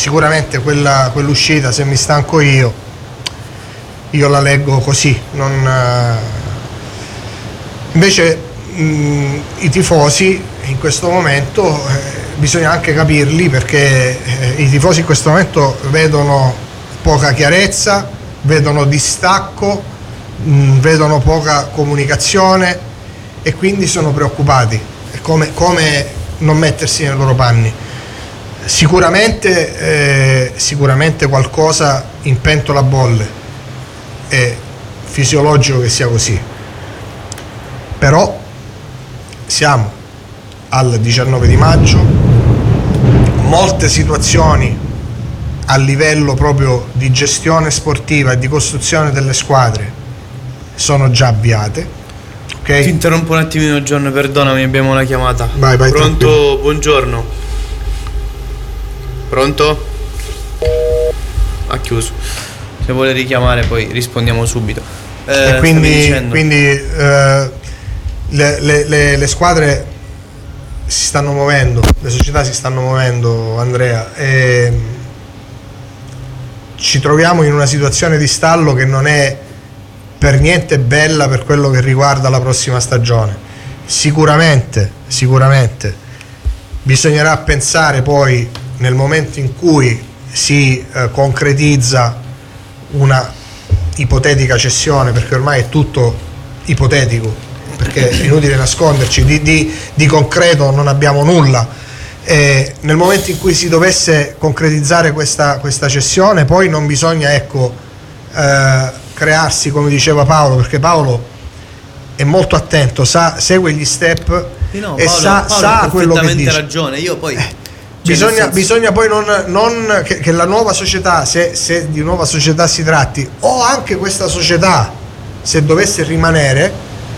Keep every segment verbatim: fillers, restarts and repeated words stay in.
sicuramente quella, quell'uscita, se mi stanco io, io la leggo così. Non, eh, invece mh, i tifosi in questo momento eh, bisogna anche capirli, perché eh, i tifosi in questo momento vedono poca chiarezza, vedono distacco, mh, vedono poca comunicazione e quindi sono preoccupati. Come, come non mettersi nei loro panni? Sicuramente, eh, sicuramente qualcosa in pentola bolle, è fisiologico che sia così, però siamo al diciannove di maggio, molte situazioni a livello proprio di gestione sportiva e di costruzione delle squadre sono già avviate. Okay. Ti interrompo un attimino, John, perdonami, abbiamo una chiamata. Vai, vai. Pronto? Tranquillo. Buongiorno. Pronto? Ha chiuso. Se vuole richiamare poi rispondiamo subito. Eh, e quindi, quindi eh, le, le, le, le squadre si stanno muovendo, le società si stanno muovendo, Andrea, e ci troviamo in una situazione di stallo che non è per niente bella per quello che riguarda la prossima stagione. Sicuramente, sicuramente bisognerà pensare poi, nel momento in cui si eh, concretizza una ipotetica cessione, perché ormai è tutto ipotetico, perché è inutile nasconderci, di, di, di concreto non abbiamo nulla. E nel momento in cui si dovesse concretizzare questa, questa cessione, poi non bisogna, ecco, eh, crearsi, come diceva Paolo, perché Paolo è molto attento, sa, segue gli step no, e Paolo, sa, Paolo sa ha quello che dice. ragione, io poi eh, cioè, bisogna, senso... bisogna poi non, non che, che la nuova società, se, se di nuova società si tratti, o anche questa società, se dovesse rimanere,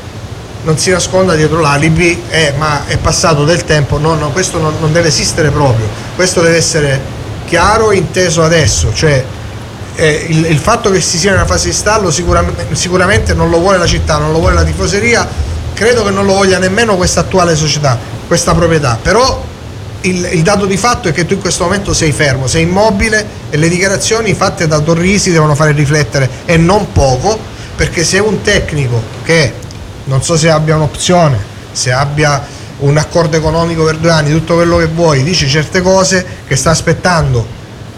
non si nasconda dietro l'alibi, eh, ma è passato del tempo. No, no, questo non, non deve esistere proprio, questo deve essere chiaro, inteso adesso, cioè Eh, il, il fatto che si sia in una fase di stallo sicuramente, sicuramente non lo vuole la città, non lo vuole la tifoseria, credo che non lo voglia nemmeno questa attuale società, questa proprietà, però il, il dato di fatto è che tu in questo momento sei fermo, sei immobile, e le dichiarazioni fatte da Torrisi devono fare riflettere, e non poco, perché se un tecnico che non so se abbia un'opzione, se abbia un accordo economico per due anni, tutto quello che vuoi, dice certe cose, che sta aspettando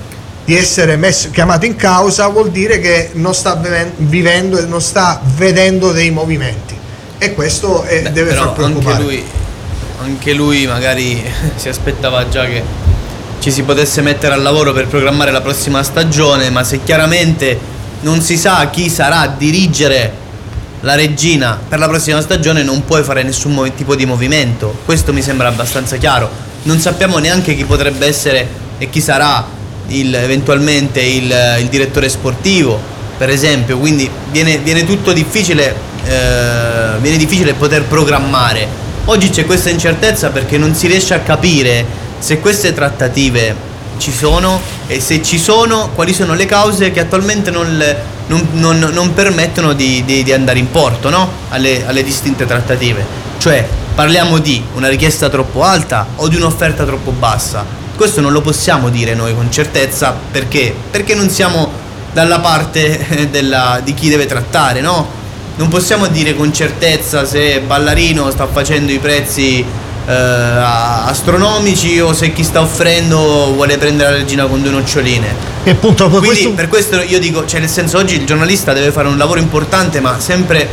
di essere messo, chiamato in causa, vuol dire che non sta vivendo e non sta vedendo dei movimenti, e questo è, Beh, deve far preoccupare. Anche lui, anche lui magari si aspettava già che ci si potesse mettere al lavoro per programmare la prossima stagione, ma se chiaramente non si sa chi sarà a dirigere la regina per la prossima stagione, non puoi fare nessun tipo di movimento. Questo mi sembra abbastanza chiaro. Non sappiamo neanche chi potrebbe essere e chi sarà il, eventualmente il, il direttore sportivo, per esempio, quindi viene, viene tutto difficile, eh, viene difficile poter programmare. Oggi c'è questa incertezza perché non si riesce a capire se queste trattative ci sono, e se ci sono quali sono le cause che attualmente non, non, non, non permettono di, di, di andare in porto, no? alle, alle distinte trattative. Cioè, parliamo di una richiesta troppo alta o di un'offerta troppo bassa. Questo non lo possiamo dire noi con certezza, perché? Perché non siamo dalla parte della, di chi deve trattare, no? Non possiamo dire con certezza se Ballarino sta facendo i prezzi eh, astronomici o se chi sta offrendo vuole prendere la regina con due noccioline. E appunto per Quindi questo... per questo io dico, cioè nel senso, oggi il giornalista deve fare un lavoro importante, ma sempre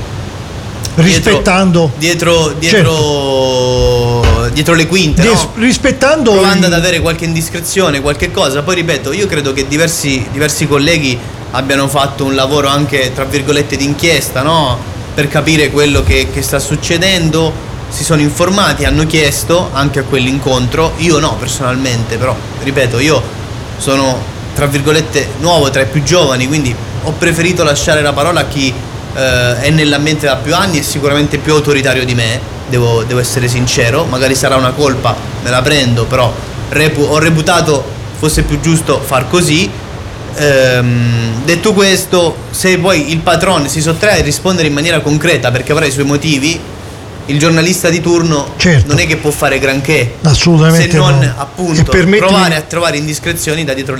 rispettando dietro dietro, dietro, certo. dietro le quinte, Ries- no? rispettando provando il... ad avere qualche indiscrezione, qualche cosa. Poi ripeto, io credo che diversi, diversi colleghi abbiano fatto un lavoro anche tra virgolette di inchiesta, no? Per capire quello che, che sta succedendo, si sono informati, hanno chiesto anche a quell'incontro. Io no, personalmente, però ripeto, io sono tra virgolette nuovo tra i più giovani, quindi ho preferito lasciare la parola a chi eh, è nell'ambiente da più anni e sicuramente più autoritario di me, devo, devo essere sincero. Magari sarà una colpa, me la prendo, però repu- ho reputato fosse più giusto far così. Ehm, detto questo, se poi il patron si sottrae a rispondere in maniera concreta perché avrà i suoi motivi, il giornalista di turno certo. non è che può fare granché, assolutamente se non no. appunto permettimi... provare a trovare indiscrezioni da dietro le